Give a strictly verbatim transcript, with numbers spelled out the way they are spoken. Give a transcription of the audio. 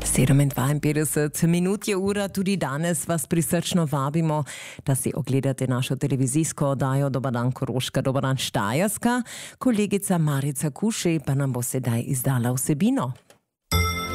sedeminpetdeset minut je ura, tudi danes vas prisrčno vabimo, da si ogledate našo televizijsko oddajo Dober dan Koroška, Dober dan Štajerska. Kolegica Marica Kuši pa nam bo sedaj izdala vsebino.